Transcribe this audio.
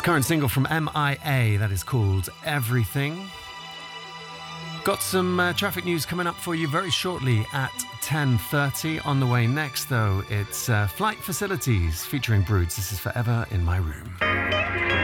Current single from MIA, that is called Everything. Got some traffic news coming up for you very shortly at 10:30. On the way next, though, it's Flight Facilities featuring Broods. This is Forever in My Room.